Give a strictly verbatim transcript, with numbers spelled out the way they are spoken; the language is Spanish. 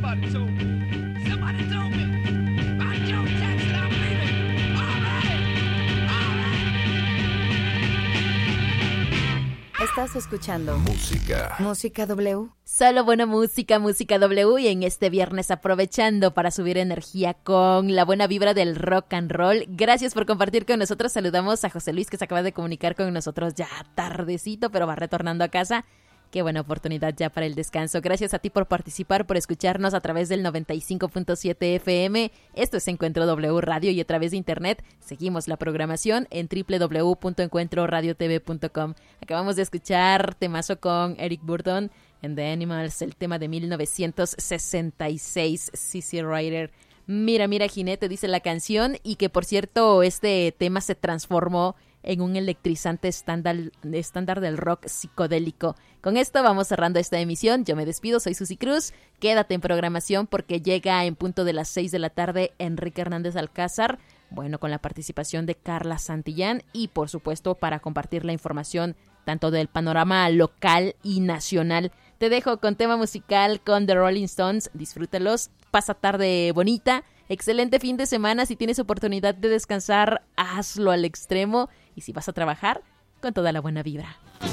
Somebody told me. Somebody told me. About Joe Jackson, I'm leaving. All right. All right. Estás escuchando Música. Música W. Solo buena música, Música W, y en este viernes aprovechando para subir energía con la buena vibra del rock and roll. Gracias por compartir con nosotros. Saludamos a José Luis, que se acaba de comunicar con nosotros ya tardecito, pero va retornando a casa. Qué buena oportunidad ya para el descanso. Gracias a ti por participar, por escucharnos a través del noventa y cinco punto siete F M. Esto es Encuentro W Radio y a través de internet seguimos la programación en doble u doble u doble u punto encuentro radio t v punto com. Acabamos de escuchar temazo con Eric Burdon and the Animals, el tema de mil novecientos sesenta y seis, C C Rider. Mira, mira, jinete, dice la canción, y que por cierto este tema se transformó en un electrizante estándar, estándar del rock psicodélico. Con esto vamos cerrando esta emisión. Yo me despido, soy Susi Cruz. Quédate en programación porque llega en punto de las seis de la tarde Enrique Hernández Alcázar, bueno, con la participación de Carla Santillán y por supuesto para compartir la información tanto del panorama local y nacional. Te dejo con tema musical con The Rolling Stones. Disfrútalos, pasa tarde bonita. Excelente fin de semana. Si tienes oportunidad de descansar, hazlo al extremo. Y si vas a trabajar, con toda la buena vibra.